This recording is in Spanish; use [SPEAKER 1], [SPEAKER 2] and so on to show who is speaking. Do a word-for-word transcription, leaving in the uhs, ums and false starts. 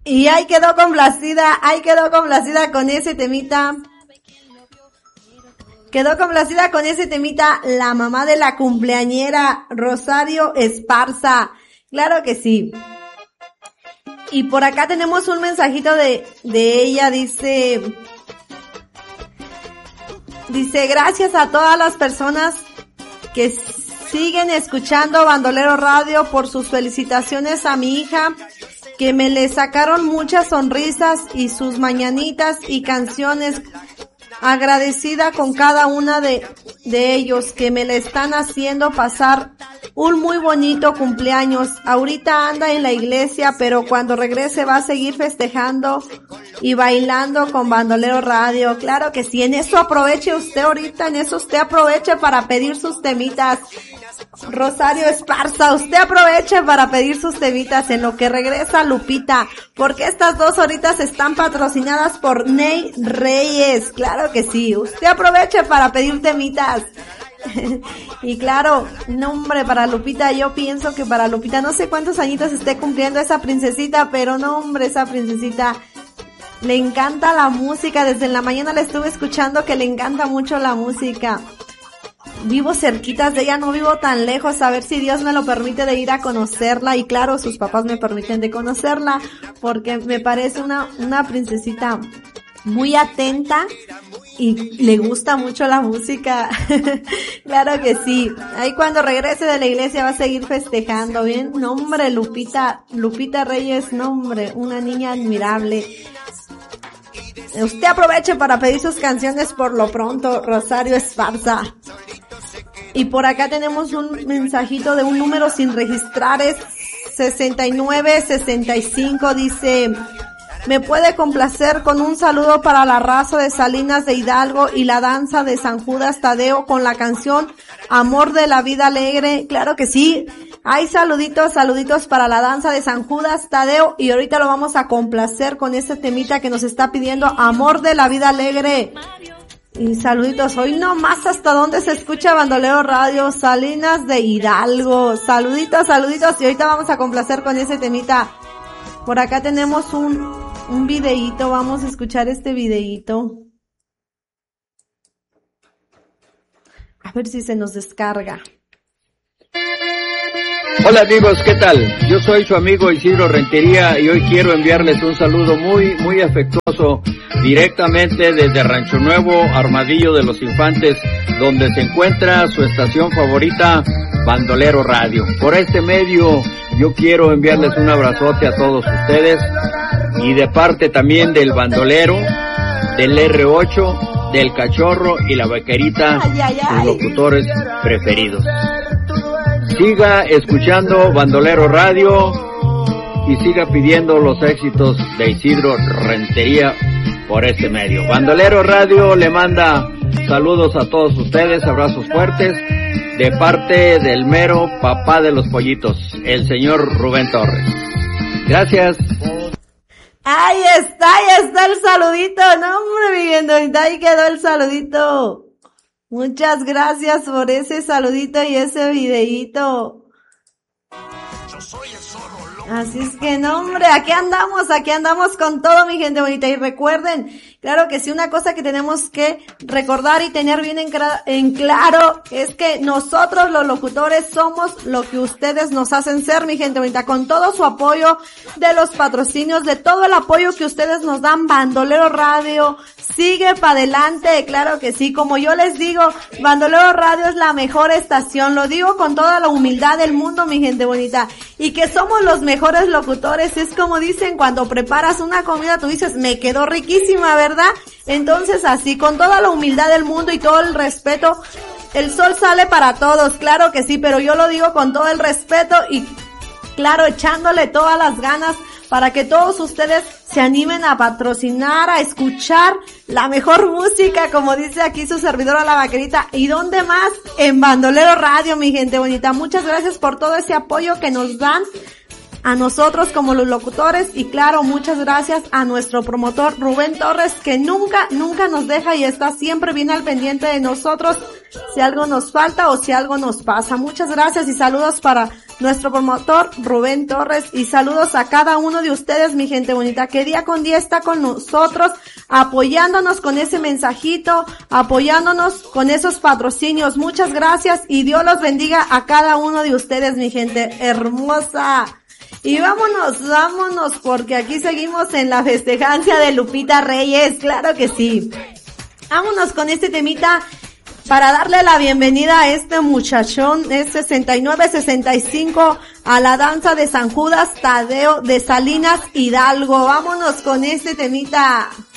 [SPEAKER 1] Y ahí quedó complacida, ahí quedó complacida con ese temita. Quedó complacida con ese temita la mamá de la cumpleañera, Rosario Esparza. Claro que sí. Y por acá tenemos un mensajito de, de ella, dice, dice, gracias a todas las personas que siguen escuchando Bandolero Radio por sus felicitaciones a mi hija, que me le sacaron muchas sonrisas y sus mañanitas y canciones. Agradecida con cada una de, de ellos que me le están haciendo pasar un muy bonito cumpleaños. Ahorita anda en la iglesia, pero cuando regrese va a seguir festejando y bailando con Bandolero Radio. Claro que sí, en eso aproveche usted ahorita, en eso usted aproveche para pedir sus temitas. Rosario Esparza, usted aproveche para pedir sus temitas en lo que regresa Lupita, porque estas dos horitas están patrocinadas por Ney Reyes. Claro que sí, usted aproveche para pedir temitas. Y claro, nombre para Lupita, yo pienso que para Lupita, no sé cuántos añitos esté cumpliendo esa princesita, pero no hombre, esa princesita le encanta la música. Desde la mañana le estuve escuchando que le encanta mucho la música. Vivo cerquitas de ella, no vivo tan lejos, a ver si Dios me lo permite de ir a conocerla, y claro, sus papás me permiten de conocerla, porque me parece una, una princesita muy atenta y le gusta mucho la música. Claro que sí. Ahí cuando regrese de la iglesia va a seguir festejando, ¿bien? Nombre, Lupita, Lupita Reyes, nombre, una niña admirable. Usted aproveche para pedir sus canciones por lo pronto, Rosario Esparza. Y por acá tenemos un mensajito de un número sin registrar, es sesenta y nueve sesenta y cinco, dice, me puede complacer con un saludo para la raza de Salinas de Hidalgo y la danza de San Judas Tadeo con la canción Amor de la Vida Alegre. Claro que sí. Hay saluditos, saluditos para la danza de San Judas Tadeo, y ahorita lo vamos a complacer con ese temita que nos está pidiendo, Amor de la Vida Alegre. Y saluditos, hoy nomás hasta donde se escucha Bandolero Radio, Salinas de Hidalgo. Saluditos, saluditos, y ahorita vamos a complacer con ese temita. Por acá tenemos un, un videíto, vamos a escuchar este videíto. A ver si se nos descarga.
[SPEAKER 2] Hola amigos, ¿qué tal? Yo soy su amigo Isidro Rentería y hoy quiero enviarles un saludo muy, muy afectuoso directamente desde Rancho Nuevo, Armadillo de los Infantes, donde se encuentra su estación favorita, Bandolero Radio. Por este medio yo quiero enviarles un abrazote a todos ustedes, y de parte también del bandolero, del erre ocho, del cachorro y la vaquerita,
[SPEAKER 1] ay, ay, ay.
[SPEAKER 2] sus locutores preferidos. Siga escuchando Bandolero Radio y siga pidiendo los éxitos de Isidro Rentería por este medio. Bandolero Radio le manda saludos a todos ustedes, abrazos fuertes, de parte del mero papá de los pollitos, el señor Rubén Torres. Gracias.
[SPEAKER 1] Ahí está, ahí está el saludito. No, hombre, viviendo, ahí quedó el saludito. Muchas gracias por ese saludito y ese videíto. Así es que no, hombre, aquí andamos, aquí andamos con todo, mi gente bonita. Y recuerden, claro que sí, una cosa que tenemos que recordar y tener bien en, en claro es que nosotros los locutores somos lo que ustedes nos hacen ser, mi gente bonita. Con todo su apoyo de los patrocinios, de todo el apoyo que ustedes nos dan, Bandolero Radio sigue para adelante, claro que sí. Como yo les digo, Bandolero Radio es la mejor estación, lo digo con toda la humildad del mundo, mi gente bonita. Y que somos los mejores locutores, es como dicen, cuando preparas una comida tú dices, me quedó riquísima, ¿verdad? Entonces así, con toda la humildad del mundo y todo el respeto, el sol sale para todos, claro que sí, pero yo lo digo con todo el respeto y claro, echándole todas las ganas para que todos ustedes se animen a patrocinar, a escuchar la mejor música, como dice aquí su servidora la vaquerita. ¿Y dónde más? En Bandolero Radio, mi gente bonita. Muchas gracias por todo ese apoyo que nos dan a nosotros como los locutores, y claro, muchas gracias a nuestro promotor Rubén Torres, que nunca, nunca nos deja y está siempre bien al pendiente de nosotros si algo nos falta o si algo nos pasa. Muchas gracias y saludos para nuestro promotor Rubén Torres, y saludos a cada uno de ustedes, mi gente bonita, que día con día está con nosotros, apoyándonos con ese mensajito, apoyándonos con esos patrocinios. Muchas gracias y Dios los bendiga a cada uno de ustedes, mi gente hermosa. Y vámonos, vámonos, porque aquí seguimos en la festejancia de Lupita Reyes, claro que sí. Vámonos con este temita para darle la bienvenida a este muchachón, es sesenta y nueve sesenta y cinco, a la danza de San Judas Tadeo de Salinas Hidalgo. Vámonos con este temita.